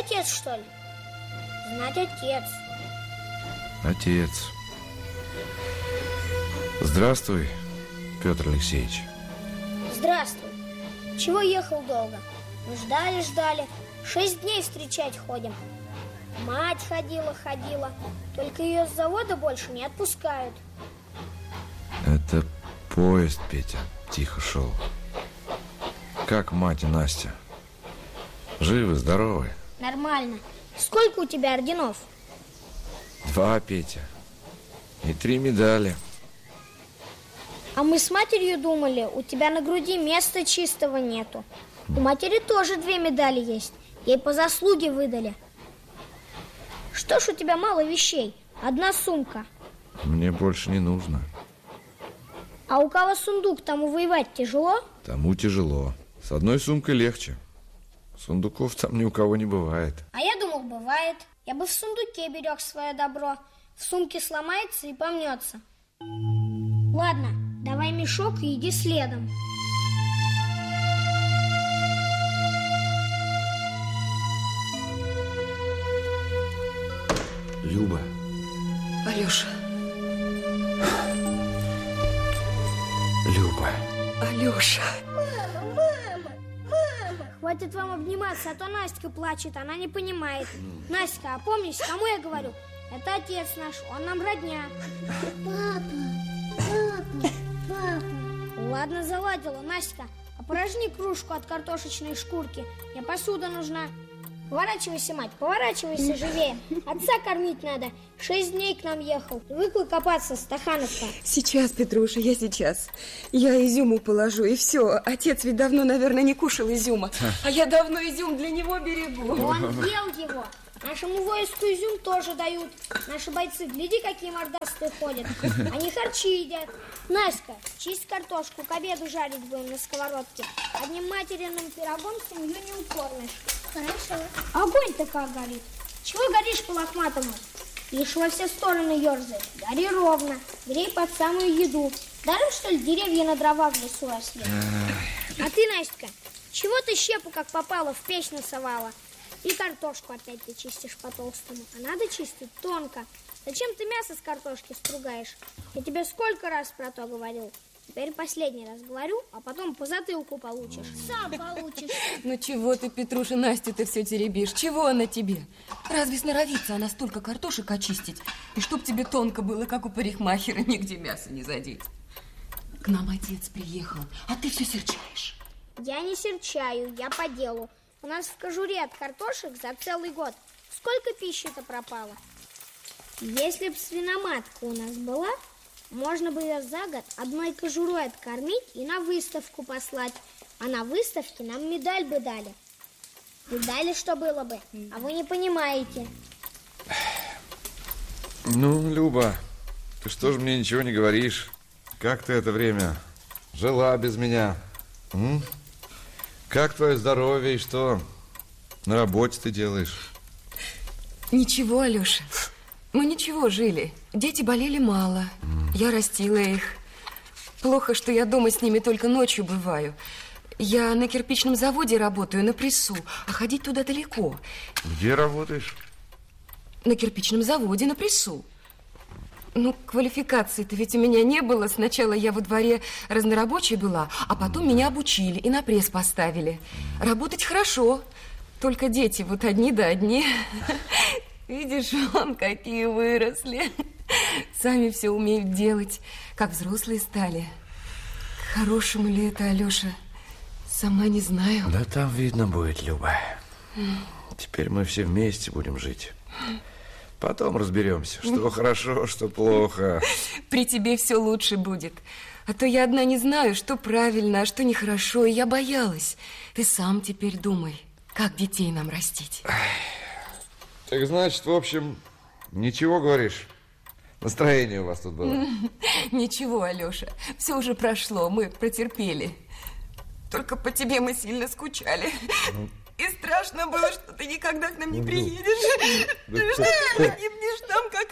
отец, что ли? Знать отец. Отец. Здравствуй, Петр Алексеевич. Здравствуй. Чего ехал долго? Мы ждали. 6 дней встречать ходим. Мать ходила, только ее с завода больше не отпускают. Это поезд, Петя, тихо шел. Как мать и Настя? Живы, здоровы? Нормально. Сколько у тебя орденов? 2, Петя. И 3 медали. А мы с матерью думали, у тебя на груди места чистого нету. У матери тоже 2 медали есть. Ей по заслуге выдали. Что ж у тебя мало вещей? 1 сумка. Мне больше не нужно. А у кого сундук, тому воевать тяжело? Тому тяжело. С 1 сумкой легче. Сундуков там ни у кого не бывает. А я думал, бывает. Я бы в сундуке берег свое добро. В сумке сломается и помнется. Ладно, давай мешок и иди следом. Люба. Алёша. Люба. Алёша. Мама. Хватит вам обниматься, а то Настя плачет, она не понимает. Настя, опомнись, кому я говорю? Это отец наш, он нам родня. Папа. Ладно, заладила, Настя. Опорожни кружку от картошечной шкурки. Мне посуда нужна. Поворачивайся, мать, поворачивайся живее. Отца кормить надо. 6 дней к нам ехал. Привыкла копаться, стахановка. Сейчас, Петруша, я сейчас. Я изюму положу, и все. Отец ведь давно, наверное, не кушал изюма. А я давно изюм для него берегу. Он ел его. Нашему войску изюм тоже дают. Наши бойцы, гляди, какие мордастые ходят. Они харчи едят. Настя, чисть картошку, к обеду жарить будем на сковородке. Одним материным пирогом семью не укормишь. Хорошо. Огонь-то как горит. Чего горишь по лохматому? Лишь во все стороны ерзает. Гори ровно, грей под самую еду. Даром, что ли, деревья на дрова в лесу росли? А ты, Настя, чего ты щепу как попало в печь насовала? И картошку опять ты чистишь по-толстому. А надо чистить тонко. Зачем ты мясо с картошки стругаешь? Я тебе сколько раз про то говорил. Теперь последний раз говорю, а потом по затылку получишь. Сам получишь. Ну чего ты, Петруша, Настю-то все теребишь? Чего она тебе? Разве сноровится она столько картошек очистить? И чтоб тебе тонко было, как у парикмахера, нигде мясо не задеть. К нам отец приехал, а ты все серчаешь. Я не серчаю, я по делу. У нас в кожуре от картошек за целый год сколько пищи-то пропало? Если б свиноматка у нас была, можно бы ее за год одной кожурой откормить и на выставку послать. А на выставке нам медаль бы дали. Видали, что было бы? А вы не понимаете. Ну, Люба, ты что же мне ничего не говоришь? Как ты это время жила без меня? Как твое здоровье и что на работе ты делаешь? Ничего, Алёша. Мы ничего, жили. Дети болели мало. Я растила их. Плохо, что я дома с ними только ночью бываю. Я на кирпичном заводе работаю, на прессу, а ходить туда далеко. Где работаешь? На кирпичном заводе, на прессу. Ну, квалификации-то ведь у меня не было. Сначала я во дворе разнорабочей была, а потом меня обучили и на пресс поставили. Работать хорошо, только дети вот одни да одни. Видишь, вон какие выросли. Сами все умеют делать, как взрослые стали. К хорошему ли это, Алёша, сама не знаю. Да там видно будет, Люба. Теперь мы все вместе будем жить. Потом разберемся, что хорошо, что плохо. При тебе все лучше будет. А то я одна не знаю, что правильно, а что нехорошо. И я боялась. Ты сам теперь думай, как детей нам растить. Так значит, в общем, ничего говоришь? Настроение у вас тут было? Ничего, Алёша, все уже прошло, мы протерпели. Только по тебе мы сильно скучали. И страшно было, что ты никогда к нам не приедешь. Ты что, погибнешь там, как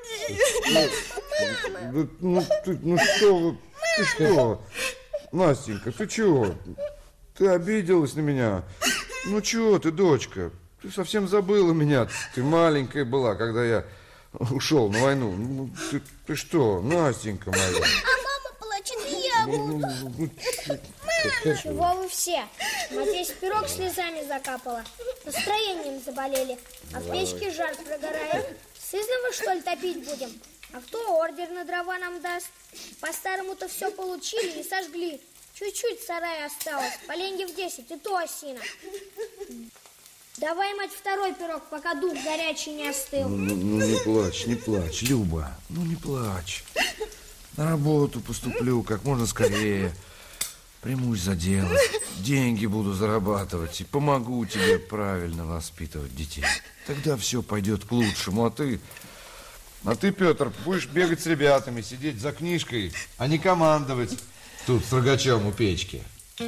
и другие. Ну что вы, ты что? Настенька, ты чего? Ты обиделась на меня? Ну чего ты, дочка? Ты совсем забыла меня. Ты маленькая была, когда я ушел на войну. Ну, ты что, Настенька моя? А мама плачет, и я буду. Чего вы все? Мать весь пирог слезами закапала. Настроением заболели. А в печке жар прогорает. Сызново, что ли, топить будем? А кто ордер на дрова нам даст? По-старому-то все получили и сожгли. Чуть-чуть в сарае осталось. Поленьев 10, и то осина. Давай, мать, второй пирог, пока дух горячий не остыл. Ну, не плачь, Люба. Ну, не плачь. На работу поступлю как можно скорее. Примусь за дело. Деньги буду зарабатывать и помогу тебе правильно воспитывать детей. Тогда все пойдет к лучшему. А ты, Петр, будешь бегать с ребятами, сидеть за книжкой, а не командовать тут с рогачом у печки.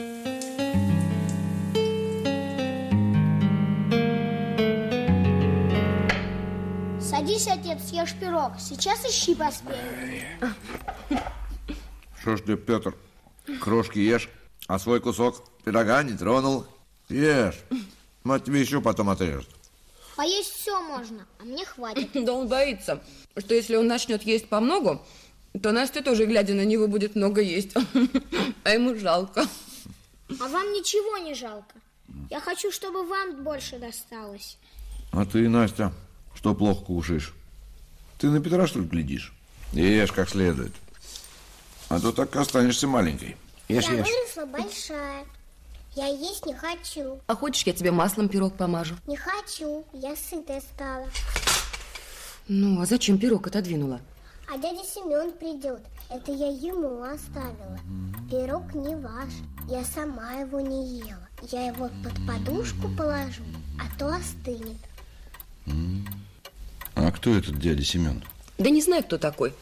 Садись, отец, съешь пирог. Сейчас ищи поспею. Что ж ты, Петр, крошки ешь, а свой кусок пирога не тронул? Ешь. Мать тебе еще потом отрежет. Поесть все можно, а мне хватит. Да он боится, что если он начнет есть помногу, то Настя тоже, глядя на него, будет много есть. А ему жалко. А вам ничего не жалко. Я хочу, чтобы вам больше досталось. А ты, Настя, что плохо кушаешь? Ты на Петра, что ли, глядишь? Ешь как следует. А то так останешься маленькой. Ешь, Я ешь. выросла большая. Я есть не хочу. А хочешь, я тебе маслом пирог помажу? Не хочу. Я сытая стала. Ну, а зачем пирог отодвинула? А дядя Семен придет. Это я ему оставила. Пирог не ваш. Я сама его не ела. Я его под подушку положу, а то остынет. А кто этот дядя Семен? Да не знаю, кто такой.